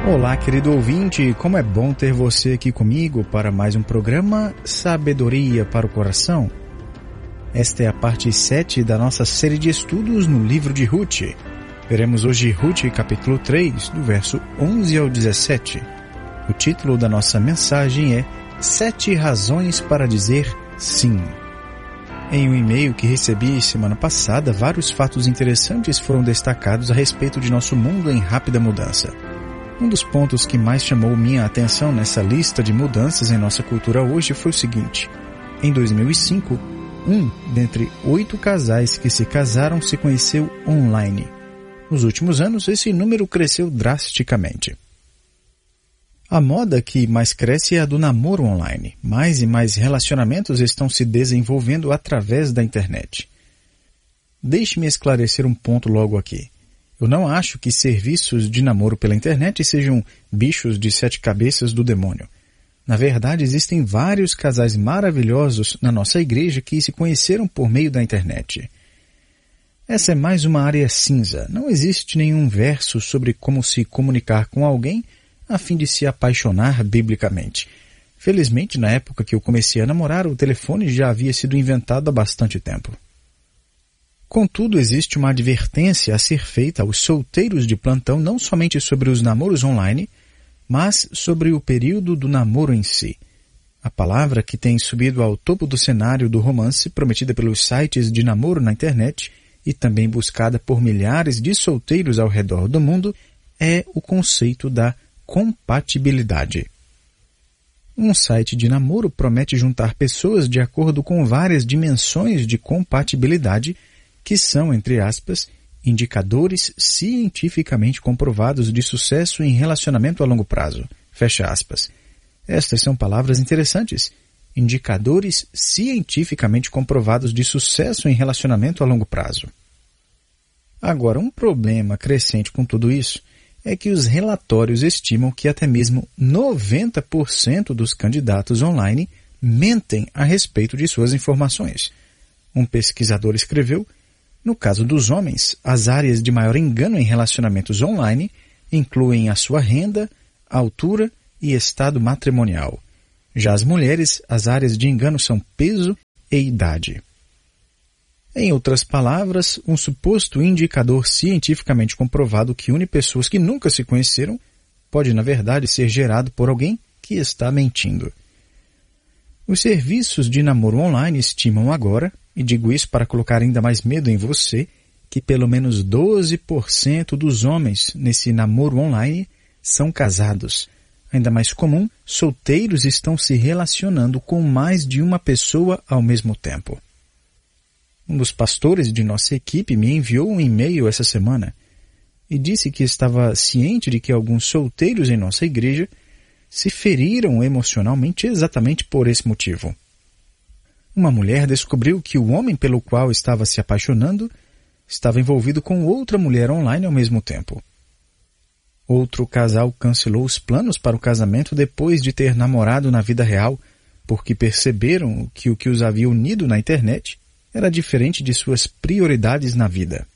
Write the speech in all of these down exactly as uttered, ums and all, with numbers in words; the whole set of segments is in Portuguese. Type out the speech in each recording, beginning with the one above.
Olá, querido ouvinte, como é bom ter você aqui comigo para mais um programa Sabedoria para o Coração. Esta é a parte sete da nossa série de estudos no livro de Ruth. Veremos hoje Ruth capítulo três, do verso onze ao dezessete. O título da nossa mensagem é Sete Razões para Dizer Sim. Em um e-mail que recebi semana passada, vários fatos interessantes foram destacados a respeito de nosso mundo em rápida mudança. Um dos pontos que mais chamou minha atenção nessa lista de mudanças em nossa cultura hoje foi o seguinte. Em dois mil e cinco, um dentre oito casais que se casaram se conheceu online. Nos últimos anos, esse número cresceu drasticamente. A moda que mais cresce é a do namoro online. Mais e mais relacionamentos estão se desenvolvendo através da internet. Deixe-me esclarecer um ponto logo aqui. Eu não acho que serviços de namoro pela internet sejam bichos de sete cabeças do demônio. Na verdade, existem vários casais maravilhosos na nossa igreja que se conheceram por meio da internet. Essa é mais uma área cinza. Não existe nenhum verso sobre como se comunicar com alguém a fim de se apaixonar biblicamente. Felizmente, na época que eu comecei a namorar, o telefone já havia sido inventado há bastante tempo. Contudo, existe uma advertência a ser feita aos solteiros de plantão não somente sobre os namoros online, mas sobre o período do namoro em si. A palavra que tem subido ao topo do cenário do romance, prometida pelos sites de namoro na internet e também buscada por milhares de solteiros ao redor do mundo, é o conceito da compatibilidade. Um site de namoro promete juntar pessoas de acordo com várias dimensões de compatibilidade que são, entre aspas, indicadores cientificamente comprovados de sucesso em relacionamento a longo prazo. Fecha aspas. Estas são palavras interessantes. Indicadores cientificamente comprovados de sucesso em relacionamento a longo prazo. Agora, um problema crescente com tudo isso é que os relatórios estimam que até mesmo noventa por cento dos candidatos online mentem a respeito de suas informações. Um pesquisador escreveu: no caso dos homens, as áreas de maior engano em relacionamentos online incluem a sua renda, altura e estado matrimonial. Já as mulheres, as áreas de engano são peso e idade. Em outras palavras, um suposto indicador cientificamente comprovado que une pessoas que nunca se conheceram pode, na verdade, ser gerado por alguém que está mentindo. Os serviços de namoro online estimam agora, e digo isso para colocar ainda mais medo em você, que pelo menos doze por cento dos homens nesse namoro online são casados. Ainda mais comum, solteiros estão se relacionando com mais de uma pessoa ao mesmo tempo. Um dos pastores de nossa equipe me enviou um e-mail essa semana e disse que estava ciente de que alguns solteiros em nossa igreja se feriram emocionalmente exatamente por esse motivo. Uma mulher descobriu que o homem pelo qual estava se apaixonando estava envolvido com outra mulher online ao mesmo tempo. Outro casal cancelou os planos para o casamento depois de ter namorado na vida real, porque perceberam que o que os havia unido na internet era diferente de suas prioridades na vida.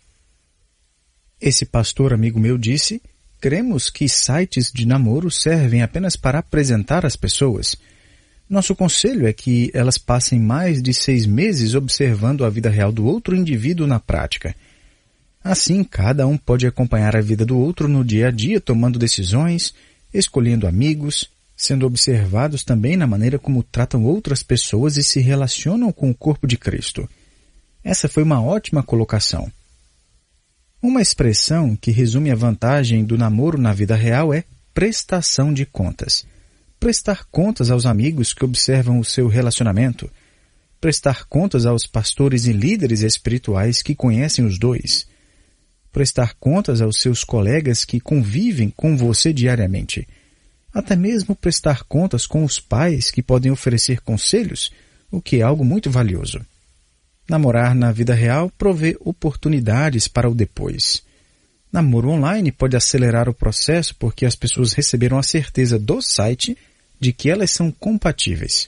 Esse pastor amigo meu disse: cremos que sites de namoro servem apenas para apresentar as pessoas. Nosso conselho é que elas passem mais de seis meses observando a vida real do outro indivíduo na prática. Assim, cada um pode acompanhar a vida do outro no dia a dia, tomando decisões, escolhendo amigos, sendo observados também na maneira como tratam outras pessoas e se relacionam com o corpo de Cristo. Essa foi uma ótima colocação. Uma expressão que resume a vantagem do namoro na vida real é prestação de contas. Prestar contas aos amigos que observam o seu relacionamento. Prestar contas aos pastores e líderes espirituais que conhecem os dois. Prestar contas aos seus colegas que convivem com você diariamente. Até mesmo prestar contas com os pais que podem oferecer conselhos, o que é algo muito valioso. Namorar na vida real provê oportunidades para o depois. Namoro online pode acelerar o processo porque as pessoas receberam a certeza do site de que elas são compatíveis.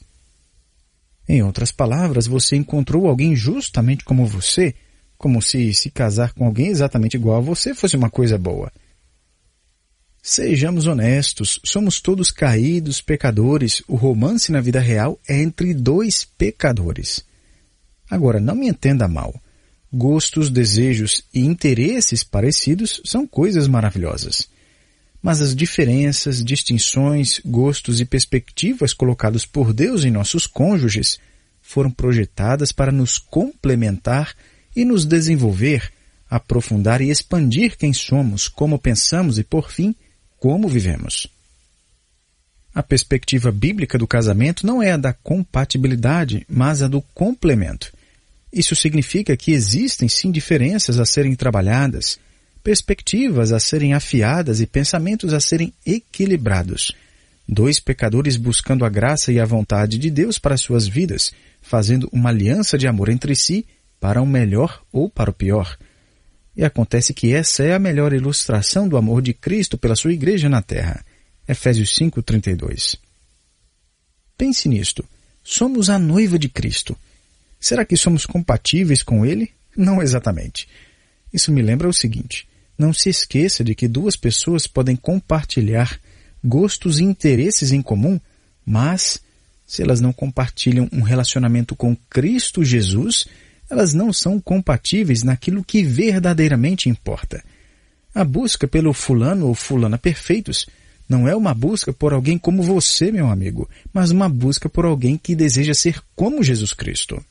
Em outras palavras, você encontrou alguém justamente como você, como se se casar com alguém exatamente igual a você fosse uma coisa boa. Sejamos honestos, somos todos caídos, pecadores. O romance na vida real é entre dois pecadores. Agora, não me entenda mal. Gostos, desejos e interesses parecidos são coisas maravilhosas. Mas as diferenças, distinções, gostos e perspectivas colocados por Deus em nossos cônjuges foram projetadas para nos complementar e nos desenvolver, aprofundar e expandir quem somos, como pensamos e, por fim, como vivemos. A perspectiva bíblica do casamento não é a da compatibilidade, mas a do complemento. Isso significa que existem sim diferenças a serem trabalhadas, perspectivas a serem afiadas e pensamentos a serem equilibrados. Dois pecadores buscando a graça e a vontade de Deus para suas vidas, fazendo uma aliança de amor entre si para o melhor ou para o pior. E acontece que essa é a melhor ilustração do amor de Cristo pela sua igreja na terra. Efésios cinco, trinta e dois. Pense nisto. Somos a noiva de Cristo. Será que somos compatíveis com Ele? Não exatamente. Isso me lembra o seguinte. Não se esqueça de que duas pessoas podem compartilhar gostos e interesses em comum, mas se elas não compartilham um relacionamento com Cristo Jesus, elas não são compatíveis naquilo que verdadeiramente importa. A busca pelo fulano ou fulana perfeitos não é uma busca por alguém como você, meu amigo, mas uma busca por alguém que deseja ser como Jesus Cristo.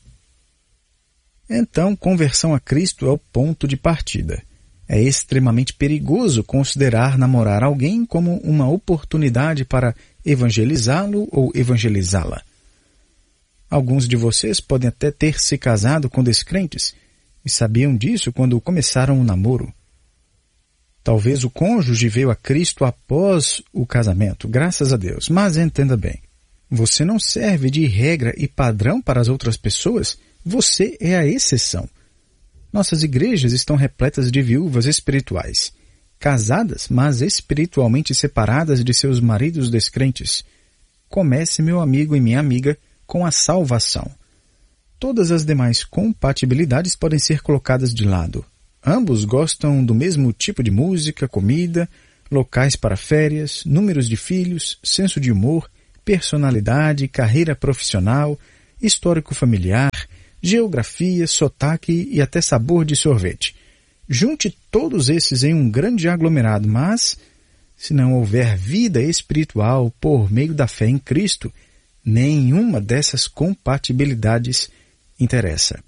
Então, conversão a Cristo é o ponto de partida. É extremamente perigoso considerar namorar alguém como uma oportunidade para evangelizá-lo ou evangelizá-la. Alguns de vocês podem até ter se casado com descrentes e sabiam disso quando começaram o namoro. Talvez o cônjuge veio a Cristo após o casamento, graças a Deus, mas entenda bem. Você não serve de regra e padrão para as outras pessoas, você é a exceção. Nossas igrejas estão repletas de viúvas espirituais, casadas, mas espiritualmente separadas de seus maridos descrentes. Comece, meu amigo e minha amiga, com a salvação. Todas as demais compatibilidades podem ser colocadas de lado. Ambos gostam do mesmo tipo de música, comida, locais para férias, números de filhos, senso de humor, personalidade, carreira profissional, histórico familiar, geografia, sotaque e até sabor de sorvete. Junte todos esses em um grande aglomerado, mas, se não houver vida espiritual por meio da fé em Cristo, nenhuma dessas compatibilidades interessa.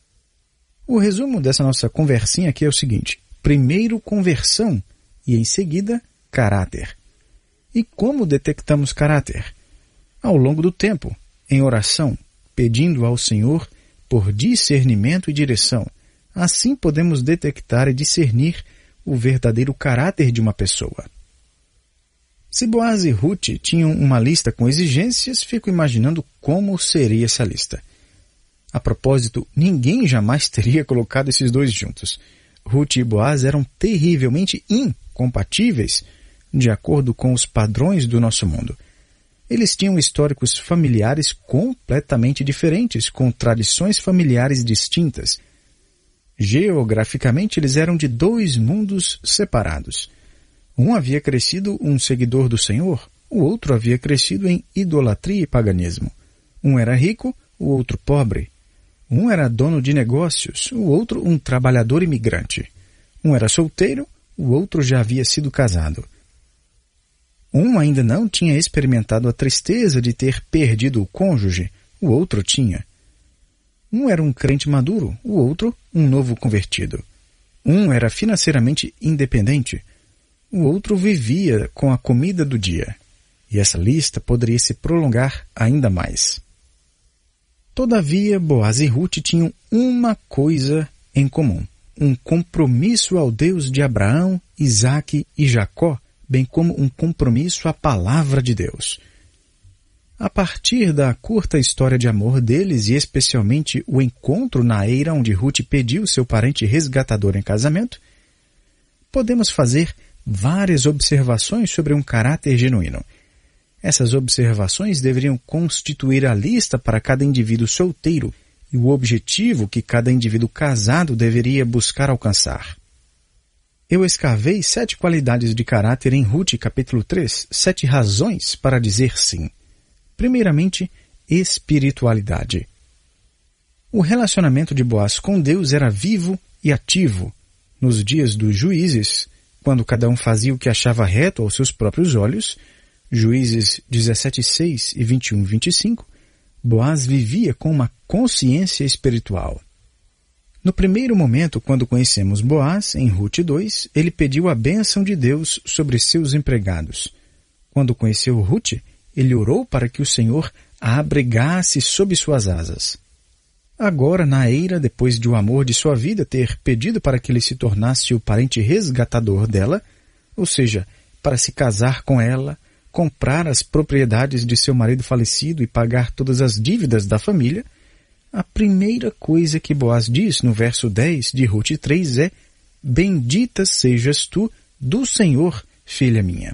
O resumo dessa nossa conversinha aqui é o seguinte. Primeiro, conversão e, em seguida, caráter. E como detectamos caráter? Ao longo do tempo, em oração, pedindo ao Senhor por discernimento e direção. Assim podemos detectar e discernir o verdadeiro caráter de uma pessoa. Se Boaz e Ruth tinham uma lista com exigências, fico imaginando como seria essa lista. A propósito, ninguém jamais teria colocado esses dois juntos. Ruth e Boaz eram terrivelmente incompatíveis, de acordo com os padrões do nosso mundo. Eles tinham históricos familiares completamente diferentes, com tradições familiares distintas. Geograficamente, eles eram de dois mundos separados. Um havia crescido um seguidor do Senhor, o outro havia crescido em idolatria e paganismo. Um era rico, o outro pobre. Um era dono de negócios, o outro um trabalhador imigrante. Um era solteiro, o outro já havia sido casado. Um ainda não tinha experimentado a tristeza de ter perdido o cônjuge, o outro tinha. Um era um crente maduro, o outro um novo convertido. Um era financeiramente independente, o outro vivia com a comida do dia. E essa lista poderia se prolongar ainda mais. Todavia, Boaz e Ruth tinham uma coisa em comum, um compromisso ao Deus de Abraão, Isaque e Jacó, bem como um compromisso à palavra de Deus. A partir da curta história de amor deles e especialmente o encontro na eira onde Ruth pediu seu parente resgatador em casamento, podemos fazer várias observações sobre um caráter genuíno. Essas observações deveriam constituir a lista para cada indivíduo solteiro e o objetivo que cada indivíduo casado deveria buscar alcançar. Eu escavei sete qualidades de caráter em Ruth, capítulo três, sete razões para dizer sim. Primeiramente, espiritualidade. O relacionamento de Boaz com Deus era vivo e ativo. Nos dias dos juízes, quando cada um fazia o que achava reto aos seus próprios olhos, Juízes dezessete, seis e vinte e um, vinte e cinco, Boaz vivia com uma consciência espiritual. No primeiro momento, quando conhecemos Boaz, em Ruth dois, ele pediu a bênção de Deus sobre seus empregados. Quando conheceu Ruth, ele orou para que o Senhor a abrigasse sob suas asas. Agora, na eira, depois de o amor de sua vida ter pedido para que ele se tornasse o parente resgatador dela, ou seja, para se casar com ela, comprar as propriedades de seu marido falecido e pagar todas as dívidas da família, a primeira coisa que Boaz diz no verso dez de Ruth três é: bendita sejas tu do Senhor, filha minha.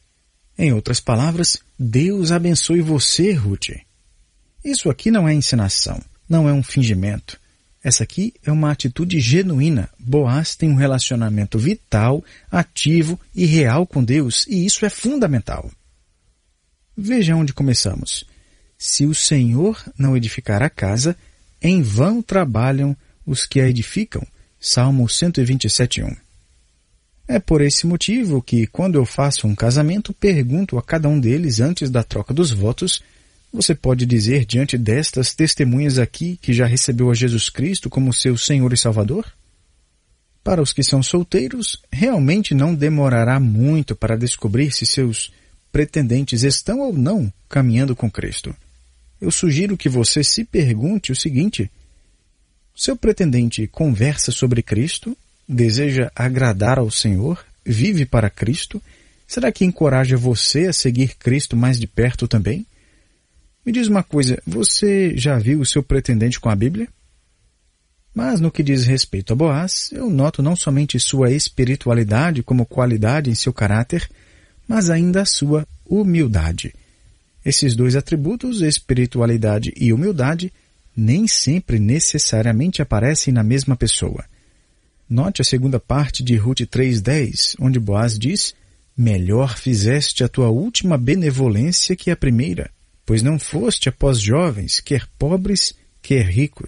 Em outras palavras, Deus abençoe você, Ruth. Isso aqui não é encenação, não é um fingimento. Essa aqui é uma atitude genuína. Boaz tem um relacionamento vital, ativo e real com Deus, e isso é fundamental. Veja onde começamos. Se o Senhor não edificar a casa, em vão trabalham os que a edificam. Salmo cento e vinte e sete, um. É por esse motivo que, quando eu faço um casamento, pergunto a cada um deles antes da troca dos votos: você pode dizer diante destas testemunhas aqui que já recebeu a Jesus Cristo como seu Senhor e Salvador? Para os que são solteiros, realmente não demorará muito para descobrir se seus pretendentes estão ou não caminhando com Cristo. Eu sugiro que você se pergunte o seguinte: seu pretendente conversa sobre Cristo? Deseja agradar ao Senhor? Vive para Cristo? Será que encoraja você a seguir Cristo mais de perto também? Me diz uma coisa, você já viu o seu pretendente com a Bíblia? Mas no que diz respeito a Boaz, eu noto não somente sua espiritualidade como qualidade em seu caráter, mas ainda a sua humildade. Esses dois atributos, espiritualidade e humildade, nem sempre necessariamente aparecem na mesma pessoa. Note a segunda parte de Ruth três, dez, onde Boaz diz: melhor fizeste a tua última benevolência que a primeira, pois não foste após jovens, quer pobres, quer ricos.